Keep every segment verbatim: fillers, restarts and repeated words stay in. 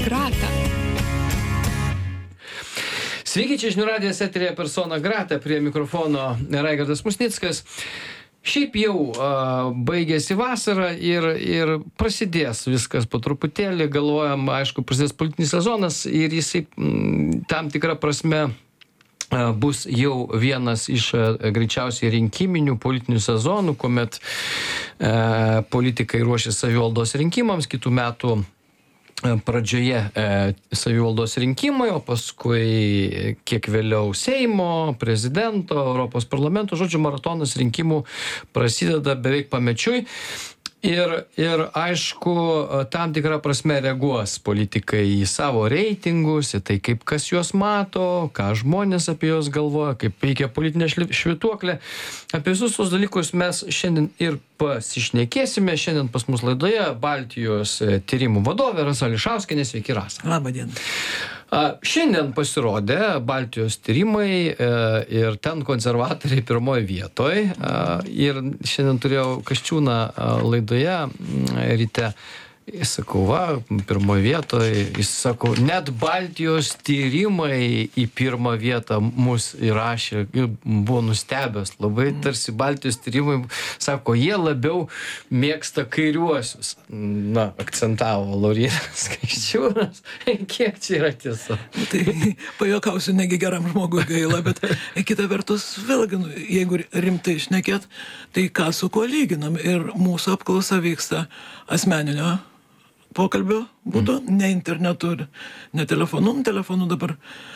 grata. Sveiki, čia žinių radijas eteryje Persona grata, prie mikrofono Raigardas Musnickas. Šiaip jau a, baigėsi vasara ir, ir prasidės viskas po truputėlį, galvojam, aišku, prasidės politinis sezonas ir jisai m, tam tikrą prasme a, bus jau vienas iš a, greičiausiai rinkiminių politinių sezonų, kuomet a, politikai ruošia savivaldos rinkimams kitų metų pradžioje e, savivaldos rinkimai, o paskui kiek vėliau Seimo, prezidento, Europos parlamento, žodžiu, maratonas rinkimų prasideda beveik pamečiui. Ir, ir aišku, tam tikrą prasme reaguos politikai į savo reitingus, į tai, kaip kas juos mato, ką žmonės apie juos galvoja, kaip veikia politinė švytuoklė. Apie visus tos dalykus mes šiandien ir pasišnekėsime. Šiandien pas mus laidoje Baltijos tyrimų vadovė Rasa Ališauskienė. Sveiki, Rasa. Labą dieną. Šiandien pasirodė Baltijos tyrimai ir ten konservatoriai pirmoje vietoje. Ir šiandien turėjau Kasčiūną laidoje ryte. Jis sakau, va, pirmoje vietoje, jis sako, net Baltijos tyrimai į pirmą vietą mus įrašė ir buvo nustebęs. Labai tarsi Baltijos tyrimai, sako, jie labiau mėgsta kairiuosius. Na, akcentavo Laurynas Kasčiūnas. Kiek čia yra tiesa? Tai pajuokausiu, negi geram žmogui gaila, bet kita vertus, vėlgi, jeigu rimtai šnekėt, tai ką su kuo lyginam. Ir mūsų apklausa vyksta asmeninio pokalbio būdu, mm. ne internetu ir ne telefonu. Telefonu dabar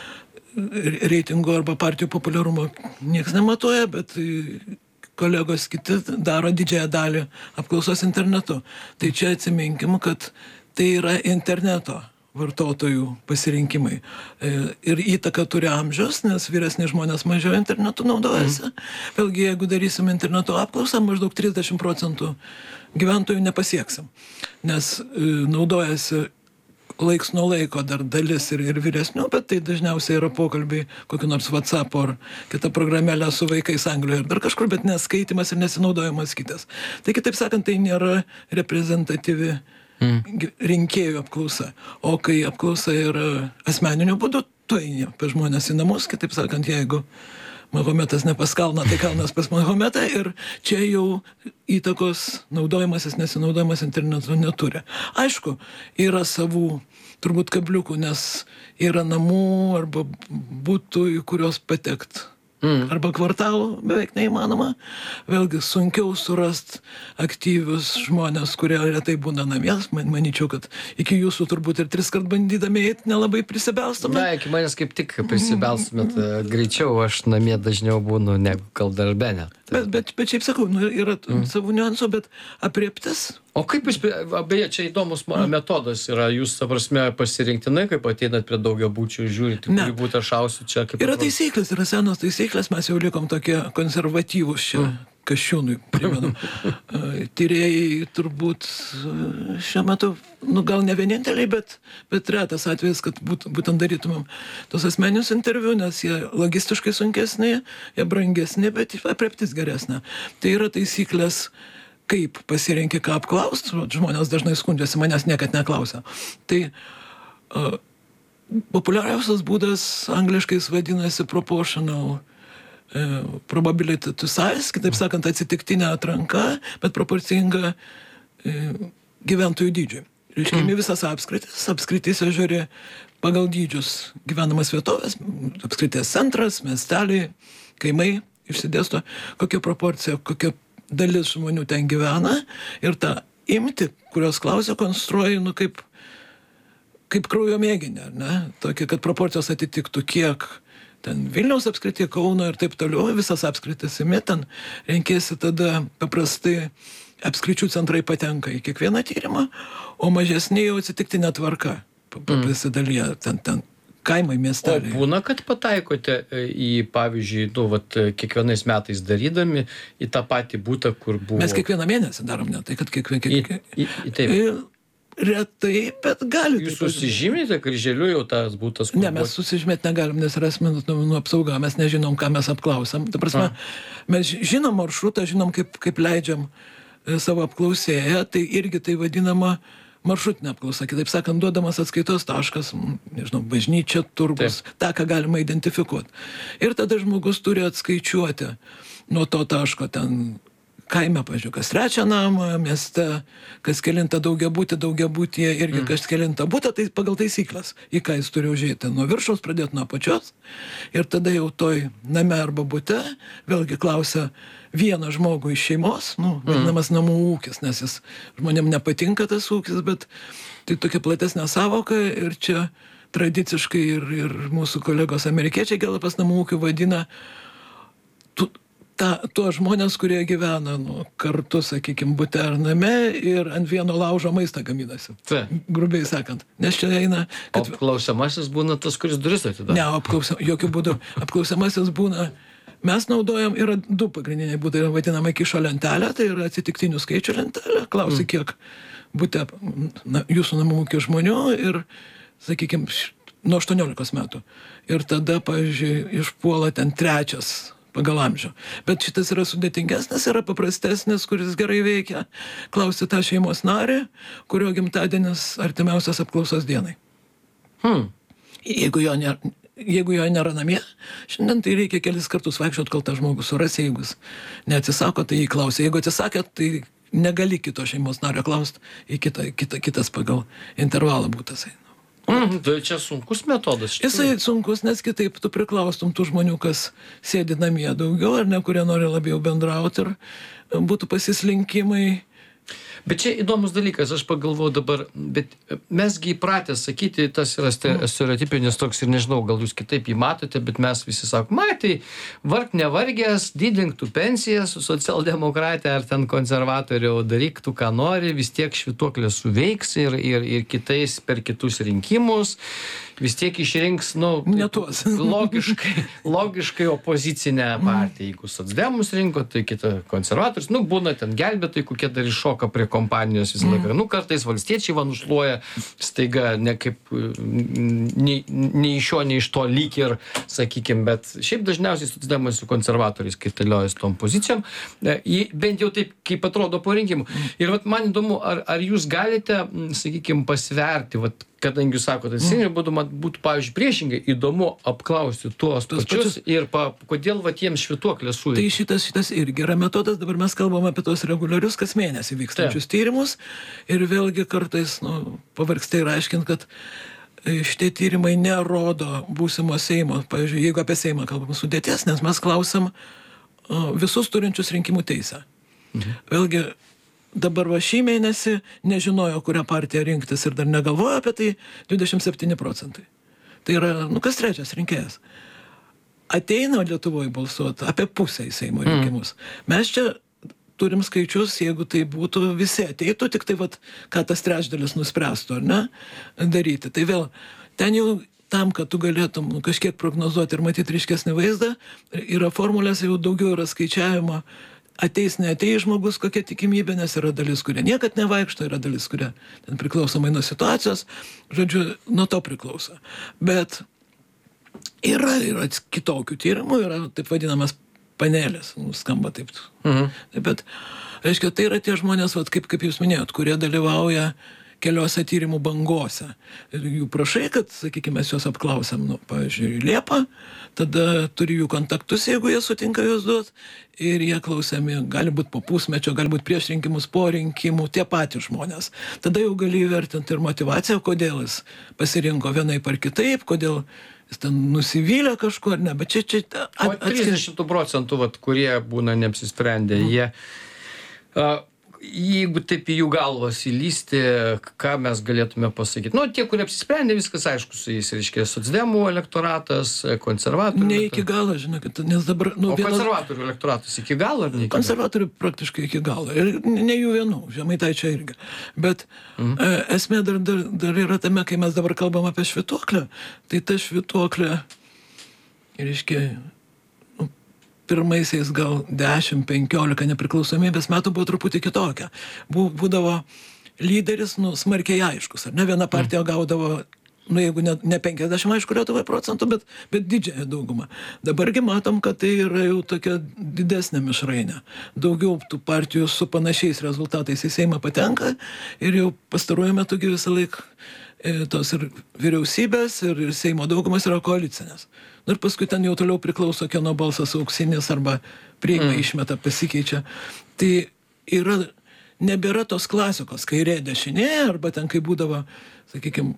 reitingo arba partijų populiarumo nieks nematuoja, bet kolegos kiti daro didžiąją dalį apklausos internetu. Tai čia atsiminkim, kad tai yra interneto vartotojų pasirinkimai. Ir įtaka turi amžius, nes vyresni žmonės mažiau internetu naudojasi. Mm. Vėlgi, jeigu darysim interneto apklausą, maždaug trisdešimt procentų gyventojų nepasieksim, nes naudojasi laiks nuo laiko dar dalis ir, ir vyresnių, bet tai dažniausiai yra pokalbiai kokį nors WhatsApp ar kitą programėlę su vaikais Anglijoje ir dar kažkur, bet neskaitimas ir nesinaudojimas kitas. Tai kitaip sakant, tai nėra reprezentatyvi mm. rinkėjų apklausa. O kai apklausa yra asmeniniu būdu, tu eini apie žmonės į namus, kitaip sakant, jeigu Mahometas ne pas kalną, tai kalnas pas Mahometą ir čia jau įtakos naudojimasis, nesinaudojimas internetu neturi. Aišku, yra savų turbūt kabliukų, nes yra namų arba būtų, į kurios patekt. Mm. Arba kvartalų beveik neįmanoma. Vėlgi sunkiau surast aktyvius žmonės, kurie retai būna namie. Man, manyčiau, kad iki jūsų turbūt ir tris kart bandydami eiti nelabai prisibelstume. Na, iki manęs kaip tik prisibelstumėt mm. greičiau, aš namie dažniau būnu negu gal darbe net. Bet, bet, bet šiaip sakau, nu, yra mm. savų niuansų, bet aprėptis. O kaip jūs, beje, čia įdomus metodas yra, jūs, ta prasme, pasirinktinai, kaip ateinat prie daugiabučių, žiūrite, kurį būtą šausiu čia. Kaip yra taisyklės, yra senos taisyklės, mes jau likom tokie konservatyvūs čia, mm. Kasčiūnui, primenu. Tyrėjai turbūt šiuo metu, nu gal ne vieninteliai, bet, bet retas atvejis, kad būt, būtent darytumėm tos asmeninius interviu, nes jie logistiškai sunkesni, jie brangesni, bet aprėptis geresnė. Tai yra taisyklės, kaip pasirenki, ką apklaust, žmonės dažnai skundžiasi, manęs niekad neklausia. Tai uh, populiariausias būdas angliškais vadinasi proportional uh, probability to size, kitaip sakant, atsitiktinė atranka, bet proporcinga uh, gyventojų dydžiui. Reiškimi visas apskritis, apskrityse žiūri pagal dydžius gyvenamas vietovės, apskrities centras, miesteliai, kaimai išsidėsto, kokia proporcija, kokia dalis žmonių ten gyvena ir tą imti, kurios klausia, konstruoji, nu, kaip, kaip kraujo mėginį, ar ne? Tokia, kad proporcijos atitiktų kiek ten Vilniaus apskritie, Kauno ir taip toliau, visas apskritis imi, ten renkėsi tada paprastai apskričių centrai patenka į kiekvieną tyrimą, o mažesnė jau atsitiktinė tvarka pasidalyja ten, ten kaimai, miesteliai. O būna, kad pataikote į, pavyzdžiui, nu, vat, kiekvienais metais darydami į tą patį butą, kur buvo... Mes kiekvieną mėnesį darom, ne? Tai kad kiekvieną... Kiek... Į, į, į taip. Retai, bet gali. Jūs susižymite kryželiu jau tas būtas? Ne, mes susižymėti negalim, nes yra asmenų duomenų apsauga, mes nežinom, ką mes apklausam. Ta prasme, mes žinom maršrutą, žinom, kaip, kaip leidžiam savo apklausėją, tai irgi tai vadinama maršrutinė apklausa, kitaip sakant, duodamas atskaitos taškas, nežinau, bažnyčia, turgus, Taip. tą, ką galima identifikuoti. Ir tada žmogus turi atskaičiuoti nuo to taško ten kaime, pažiūrėjau, kas trečią namą, mieste, kas kelintą daugiabutį, daugiabutyje irgi mm. kas kelintą butą, tai pagal taisyklės, į ką jis turi užėti, nuo viršaus pradėti nuo apačios. Ir tada jau toj name arba bute vėlgi klausia vieną žmogų iš šeimos, nu, vadinamas namų ūkis, nes jis žmonėm nepatinka tas ūkis, bet tai tokia platesnė savoka ir čia tradiciškai ir, ir mūsų kolegos amerikiečiai Gelapas namų ūkių vadina tu, Ta, tuos žmonės, kurie gyvena nu, kartu, sakykime, bute ar name ir ant vieno laužo maistą gaminasi. Ta. Grubiai sakant. Nes čia eina... Kad... O apklausiamasis būna tas, kuris duris atidaro? Ne, apklausia... jokių būdų. Apklausiamasis būna... Mes naudojam, yra du pagrindiniai būdai, yra vadinama kišo lentelė, tai yra atsitiktinių skaičių lentelė, klausi, mm. kiek bute na, jūsų namų ūkio žmonių ir, sakykime, nuo aštuoniolikos metų. Ir tada, pavyzdžiui, išpuola ten trečias pagal amžių. Bet šitas yra sudėtingesnis, yra paprastesnis, kuris gerai veikia. Klausi tą šeimos narį, kurio gimtadienis artimiausias apklausos dienai. Hmm. Jeigu jo nėra, jeigu jo nėra namie, šiandien tai reikia kelis kartus vaikščiot, kol tą žmogų surasi, jeigu jis neatsisako, tai jį klausia. Jeigu atsisakė, tai negali kito šeimos nario klausti, į kitą, kitą, kitas pagal intervalą būtas. Mm, tai čia sunkus metodas. Jisai sunkus, nes kitaip tu priklaustum tų žmonių, kas sėdi namie daugiau, ar ne, kurie nori labiau bendrauti ir būtų pasislinkimai. Bet čia įdomus dalykas, aš pagalvoju dabar, bet mesgi įpratę sakyti, tas yra stereotipinis toks ir nežinau, gal jūs kitaip jį matote, bet mes visi sakom, matai, varg nevargęs, didink tu pensijas, socialdemokratė ar ten konservatorių, daryk tu ką nori, vis tiek švytuoklė suveiks ir, ir, ir kitais per kitus rinkimus, vis tiek išrinks, nu, logiškai, logiškai opozicinę partiją. Jeigu socdemus rinko, tai kita konservatorius, nu, būna ten gelbėtojai, kokie dar iššoka prie kompanijos visą laiką. Nu, kartais valstiečiai va nušluoja staiga, ne kaip, nei, nei iš šio, nei iš to lyg ir, sakykime, bet šiaip dažniausiai socdemai su konservatoriais kaitaliojasi tom pozicijom, bent jau taip, kaip atrodo po rinkimų. Ir vat man įdomu, ar, ar jūs galite, sakykime, pasverti, vat, kadangi jūs sakote, teisingai būtų, man būtų, pavyzdžiui, priešingai įdomu apklausti tuos pačius, pačius ir pa, kodėl vat jiems švytuoklė suveikia. Tai šitas, šitas irgi yra metodas, dabar mes kalbam apie tos reguliarius kas mėnesį vykstančius Taip. tyrimus ir vėlgi kartais nu, pavargsta ir aiškint, kad šitie tyrimai nerodo būsimo Seimo, pavyzdžiui, jeigu apie Seimą kalbam sudėties, nes mes klausam uh, visus turinčius rinkimų teisę. Mhm. Vėlgi, dabar va šį mėnesį nežinojo, kurią partiją rinktis ir dar negalvojo apie tai dvidešimt septyni procentai. Tai yra, nu kas trečias rinkėjas. Ateina Lietuvoje balsuoti apie pusę į Seimo rinkimus. Mm. Mes čia turim skaičius, jeigu tai būtų visi ateitų, tik tai vat, ką tas trečdalis nuspręstų, ar ne, daryti. Tai vėl, ten jau tam, kad tu galėtum nu, kažkiek prognozuoti ir matyti ryškesnį vaizdą, yra formulės, jau daugiau yra skaičiavimo, ateis, neateis žmogus, kokia tikimybė, nes yra dalis, kurie niekad nevaikšto, yra dalis, kurie ten priklausomai nuo situacijos, žodžiu, nuo to priklauso. Bet yra, yra kitokių tyrimų, yra taip vadinamas panelis, nu, skamba taip. Mhm. Bet, reiškia, tai yra tie žmonės, vat, kaip, kaip jūs minėjot, kurie dalyvauja keliose tyrimų bangose. Ir jų prašai, kad, sakykime, mes juos apklausiam, nu, pavyzdžiui, Liepą, tada turi jų kontaktus, jeigu jie sutinka juos duot, ir jie klausiami, gali būti po pusmečio, gali būti prieš rinkimus, po rinkimų, tie patys žmonės. Tada jau gali įvertinti ir motivaciją, kodėl jis pasirinko vienaip ar kitaip, kodėl jis ten nusivylė kažko ar ne, bet čia... čia at, o trisdešimt procentų, vat, kurie būna neapsisprendę, mm. jie... Uh, Jeigu taip į jų galvas įlysti, ką mes galėtume pasakyti? Nu, tie, kurie apsisprendė, viskas aišku su jais, reiškia, socdemų elektoratas, konservatorių. Ne iki galo, žinokit, nes dabar... Nu, o vienas... konservatorių elektoratas iki galo ar ne iki galo? Konservatorių praktiškai iki galo. Ir ne jų vienų, Žemaitaičio irgi. Bet mhm. e, esmė dar, dar, dar yra tame, kai mes dabar kalbam apie švytuoklę, tai ta švytuoklė, reiškia... pirmaisiais gal dešimt penkiolika nepriklausomybės metų buvo truputį kitokia. Būdavo lyderis, nu, smarkiai aiškus, ar ne? Viena partija gaudavo nu jeigu ne, ne penkiasdešimt, aišku, Lietuvoje procentų, bet, bet didžiąją daugumą. Dabargi matom, kad tai yra jau tokia didesnė mišrainė. Daugiau tų partijų su panašiais rezultatais į Seimą patenka ir jau pastaruoju metu visą laiką e, tos ir vyriausybės, ir, ir Seimo daugumas yra koalicinės. Ir paskui ten jau toliau priklauso, kieno balsas auksinis arba priima mm. išmeta, pasikeičia. Tai yra, nebėra tos klasikos, kairė dešinė, arba ten, kai būdavo, sakykime,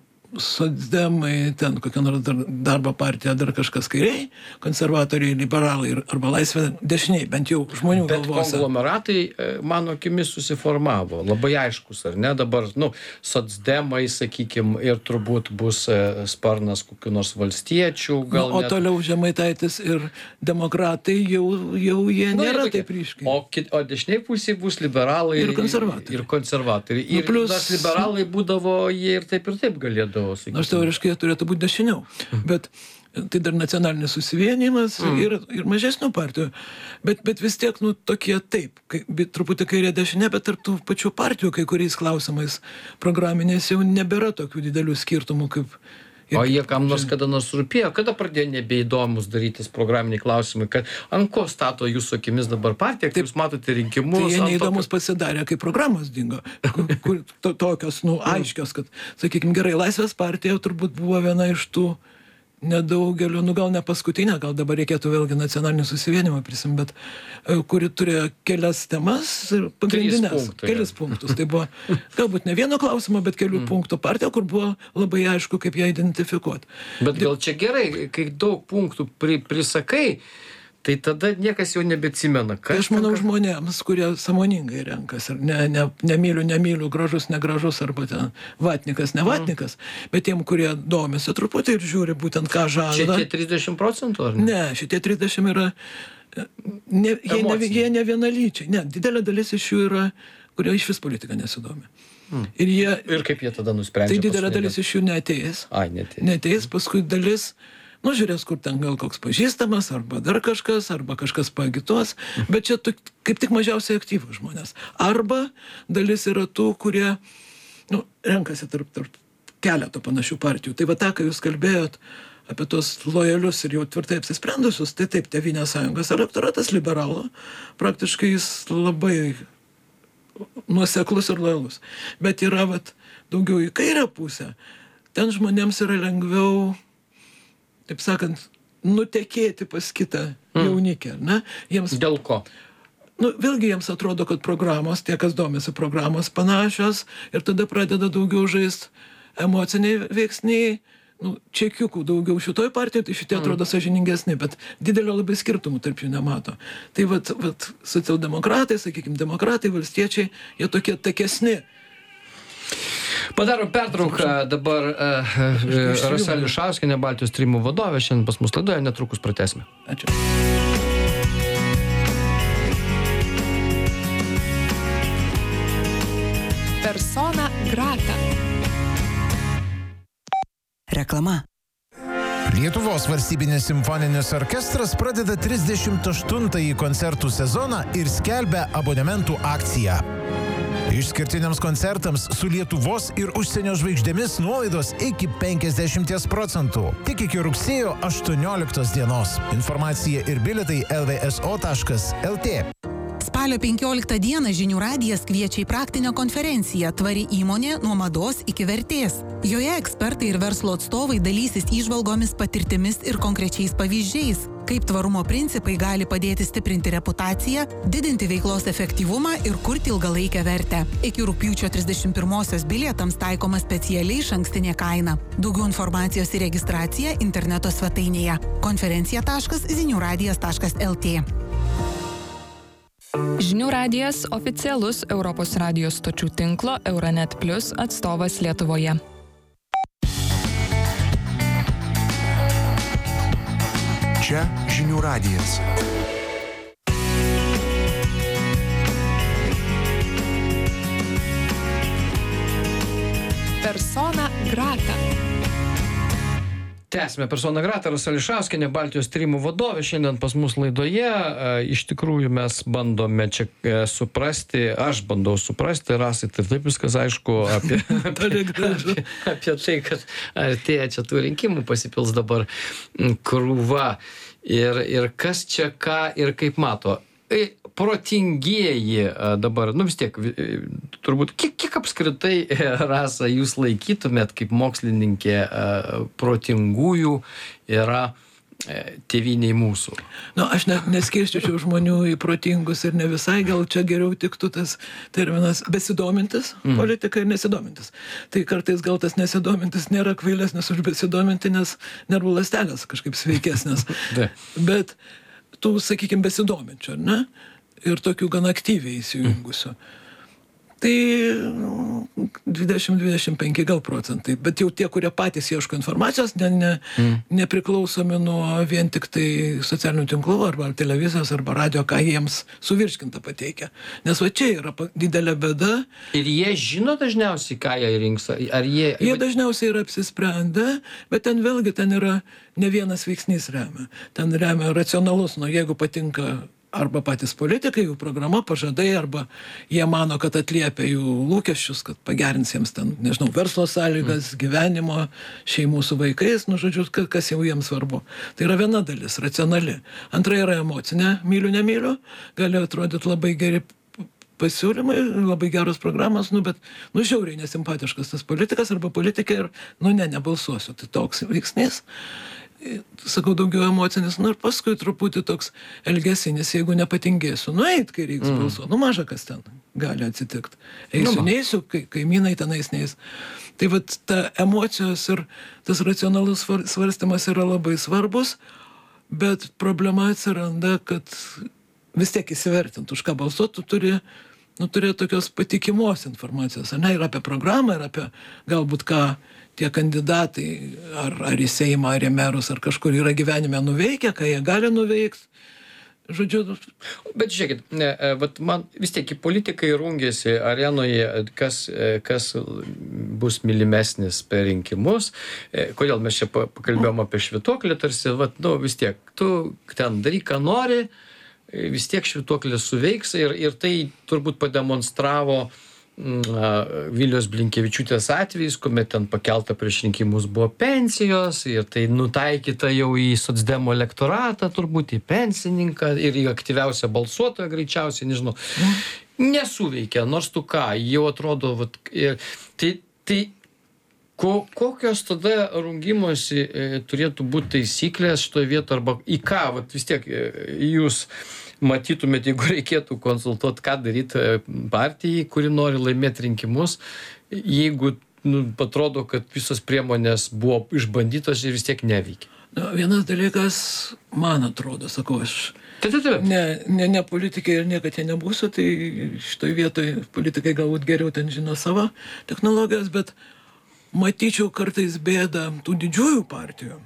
socdemai, ten kokia nors dar, darbo partija, dar kažkas kairiai, konservatoriai, liberalai arba laisvė dešiniai, bent jau žmonių bet galvose. Bet konglomeratai, mano akimis, susiformavo. Labai aiškus, ar ne? Dabar, nu, socdemai, sakykim, ir turbūt bus sparnas kokių nors valstiečių. Gal nu, o net... toliau Žemaitaitis ir demokratai jau, jau jie nu, nėra tokie, taip ryškiai. O, kit, o dešiniai pusėje bus liberalai ir konservatoriai. Ir, konservatoriai. Nu, ir plus... tas liberalai būdavo, jie ir taip ir taip galėdavo. Nors teoriškai jie turėtų būti dešiniau, bet tai dar nacionalinis susivienimas mm. ir, ir mažesnių partijų. Bet, bet vis tiek, nu, tokie taip, kai, truputį kairė dešinė, bet tarp tų pačių partijų, kai kuriais klausimais programinės jau nebėra tokių didelių skirtumų kaip... Ir, o jie kam nors kada nors rūpėjo, kada pradėjo nebeįdomus darytis programiniai klausimai, kad ant ko stato jūsų akimis dabar partija, kaip jūs matote rinkimus. Tai jie neįdomus tokio... pasidarė, kai programos dingo, kur, kur to, tokios, nu, aiškios, kad, sakykime, gerai, Laisvės partija turbūt buvo viena iš tų nedaugelio, nu gal ne paskutinė, gal dabar reikėtų vėlgi nacionalinį susivienimą prisim, bet kuri turėjo kelias temas ir pagrindinės, kelis punktus. Tai buvo galbūt ne vieno klausimo, bet kelių mm. punktų partija, kur buvo labai aišku, kaip ją identifikuoti. Bet gal čia gerai, kai daug punktų pri, prisakai, tai tada niekas jau nebeatsimena. Tai aš manau žmonėms, kurie sąmoningai renkasi, ne, ne, nemyliu, nemyliu, gražus, negražus, arba ten vatnikas, ne vatnikas, mm. bet tiem, kurie domisi truputį ir žiūri būtent, ką žada. Šitie trisdešimt procentų, ar ne? Ne, šitie trisdešimt yra, ne, jie, ne, jie ne vienalyčiai, ne, didelė dalis iš jų yra, kurie iš vis politika nesidomi. Mm. Ir, jie, ir kaip jie tada nusprendžia? Tai didelė dalis iš jų neateis. Ai, neateis. Neateis, paskui dalis... Nu, žiūrės, kur ten gal koks pažįstamas, arba dar kažkas, arba kažkas paagituos, bet čia tu, kaip tik mažiausiai aktyvūs žmonės. Arba dalis yra tų, kurie, nu, renkasi tarp, tarp keleto panašių partijų. Tai va tą, kai jūs kalbėjot apie tos lojalius ir jau tvirtai apsisprendusius, tai taip, Tėvynės sąjungos elektoratas liberalų, praktiškai jis labai nuoseklus ir lojalus. Bet yra, vat, daugiau į kairę pusę, ten žmonėms yra lengviau, taip sakant, nutekėti pas kitą jaunikę, ne? Jiems, dėl ko? Nu, vėlgi jiems atrodo, kad programos, tie, kas domisi programos panašios, ir tada pradeda daugiau žaisti emociniai veiksniai, nu, čekiukų daugiau šitoj partijoje, tai šitie atrodo sąžiningesni, bet didelio labai skirtumų tarp jų nemato. Tai vat, vat socialdemokratai, sakykime, demokratai, valstiečiai, jie tokie takesni. Padarom pertrauką, dabar uh, uh, Rasa Ališauskienė, Baltijos tyrimų vadovė, šiandien pas mus laidoje, netrukus pratęsime. Ačiū. Persona grata. Reklama. Lietuvos valstybinis simfoninis orkestras pradeda trisdešimt aštuntąjį koncertų sezoną ir skelbia abonementų akciją. Išskirtiniams koncertams su Lietuvos ir užsienio žvaigždėmis nuolaidos iki penkiasdešimt procentų. Tik iki rugsėjo aštuonioliktos dienos. Informacija ir bilietai el vė es o taškas el tė. Spalio penkioliktą dieną Žinių radijas kviečia į praktinę konferenciją Tvari įmonė nuo mados iki vertės. Joje ekspertai ir verslo atstovai dalysis įžvalgomis, patirtimis ir konkrečiais pavyzdžiais, kaip tvarumo principai gali padėti stiprinti reputaciją, didinti veiklos efektyvumą ir kurti ilgalaikę vertę. Iki rugpjūčio trisdešimt pirmosios bilietams taikoma specialiai išankstinė kaina. Daugiau informacijos ir registracija interneto svetainėje konferencija taškas zinių radijas taškas el tė. Žinių radijas oficialus Europos radijos stočių tinklo Euronet Plus atstovas Lietuvoje. Čia Žinių radijas. Persona grata. Tęsime persona grata, Rasa Ališauskienė, Baltijos tyrimų vadovė, šiandien pas mus laidoje. Iš tikrųjų mes bandome čia suprasti, aš bandau suprasti, Rasai, tai taip viskas aišku apie, apie, apie, apie tai, kad artėja čia tų rinkimų, pasipils dabar krūva ir, ir kas čia ką ir kaip mato. Protingieji dabar, nu vis tiek, turbūt, kiek, kiek apskritai, Rasa, jūs laikytumėt kaip mokslininkė protingųjų yra tėvyniai mūsų? Nu, aš ne, neskirščiau žmonių į protingus ir ne visai, gal čia geriau tiktų tas terminas besidomintis mm. politika ir nesidomintis. Tai kartais gal tas nesidomintis nėra kvailesnis už besidominti, nes nervų ląstelės kažkaip sveikesnės. Bet tų, sakykime, besidominčių, ar ne? Ir tokių gan aktyviai įsijungusių. Tai dvidešimt dvidešimt penki gal procentai. Bet jau tie, kurie patys ieško informacijos, ne, ne, mm. nepriklausomi nuo vien tik tai socialinių tinklų arba televizijos arba radio, ką jiems suvirškinta pateikia. Nes va čia yra didelė bėda. Ir jie žino dažniausiai, ką jie rinks? Ar jie... Jie dažniausiai yra apsisprendę, bet ten vėlgi ten yra ne vienas veiksnys remia. Ten remia racionalus, nu jeigu patinka arba patys politikai, jų programa, pažadai, arba jie mano, kad atliepia jų lūkesčius, kad pagerins jiems ten, nežinau, verslo sąlygas, mm. gyvenimo, šeimų su vaikais, nu žodžiu, kas jau jiems svarbu. Tai yra viena dalis, racionali. Antra yra emocinė, myliu, nemyliu, gali atrodyti labai geri pasiūlymai, labai geros programos, nu bet, nu žiauriai nesimpatiškas tas politikas arba politikai ir, nu ne, nebalsuosiu, tai toks veiksnys. Sakau, daugiau emocinis, nu ir paskui truputį toks elgesinis, jeigu nepatingėsiu, nu eit, kai reiks mm. balsuoti, nu maža kas ten gali atsitikti. Eisiu, nu, neisiu, kai, kaimynai tenais neis. Tai vat ta emocijos ir tas racionalus svarstymas yra labai svarbus, bet problema atsiranda, kad vis tiek įsivertint, už ką balsuoti, tu turi, nu, turi tokios patikimos informacijos, ne, ir apie programą, ir apie galbūt ką tie kandidatai, ar, ar į Seimą, ar į merus, ar kažkur yra gyvenime nuveikę, ką jie gali nuveikti. Žodžiu. Bet žiūrėkit, ne, vat man vis tiek į politikai rungėsi arenoje, kas, kas bus mylimesnis per rinkimus. Kodėl mes čia pakalbėjom apie švytuoklį, tarsi, vat, nu, vis tiek, tu ten daryk, ką nori, vis tiek švytuoklės suveiks ir, ir tai turbūt pademonstravo Vilijos Blinkevičiūtės atvejais, kuomet ten pakelta prieš rinkimus buvo pensijos ir tai nutaikyta jau į socdemų elektoratą, turbūt į pensininką ir į aktyviausią balsuotoją greičiausiai, nežinau. Nesuveikia, nors tu ką, jau atrodo, vat, ir, tai, tai ko, kokios tada rungimosi e, turėtų būti taisyklės šitoje vietoje, arba į ką, vat, vis tiek e, jūs matytumėt, jeigu reikėtų konsultuoti, ką daryti partijai, kuri nori laimėti rinkimus, jeigu nu, atrodo, kad visos priemonės buvo išbandytos ir vis tiek neveikia. Na, vienas dalykas, man atrodo, sakau, aš tai, tai, tai. Ne, ne, ne politikai ir niekad jie nebūsiu, tai šitoj vietoj politikai galbūt geriau ten žino savo technologijas, bet matyčiau kartais bėdą tų didžiųjų partijų,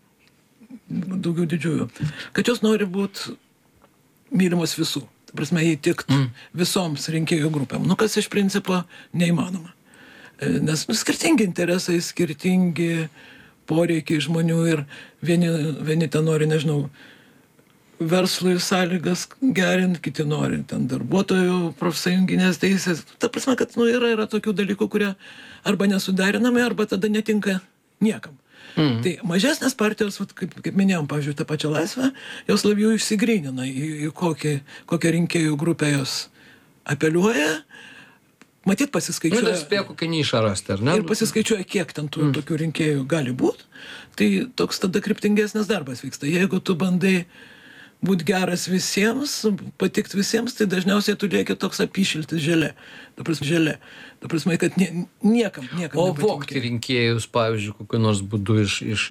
daugiau didžiųjų, kad jos nori būti mylimos visų. Ta prasme, įtikt mm. visoms rinkėjų grupėm. Nu, kas iš principo neįmanoma. Nes nu, skirtingi interesai, skirtingi poreikiai žmonių ir vieni, vieni ten nori, nežinau, verslui sąlygas gerinti, kiti nori ten darbuotojų profsąjunginės teisės. Ta prasme, kad nu, yra, yra tokių dalykų, kurie arba nesuderinami, arba tada netinka niekam. Mm. Tai mažesnės partijos, vat, kaip, kaip minėjom, pavyzdžiui, tą pačią Laisvę, jos labiau išsigrynina į, į kokį, kokią rinkėjų grupę jos apeliuoja, matyt pasiskaičiuoja. Nu, tai spėjo kokią nišą rasti, ar ne? Ir pasiskaičiuoja, kiek ten tų mm. tokių rinkėjų gali būti. Tai toks tada kryptingesnis darbas vyksta. Jeigu tu bandai būti geras visiems, patikti visiems, tai dažniausiai tu lieki toks apyšiltis želė. Ta prasme, želė. Ta prasme, kad nie, niekam, niekam o nepatinka. Vogti rinkėjus, pavyzdžiui, kokiu nors būdu iš, iš,